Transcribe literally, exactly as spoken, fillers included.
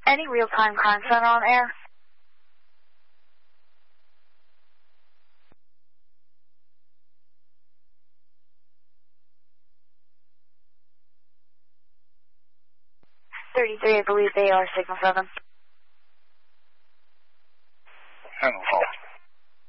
Any real-time crime center on air? thirty-three, I believe they are Signal seven. Signal four.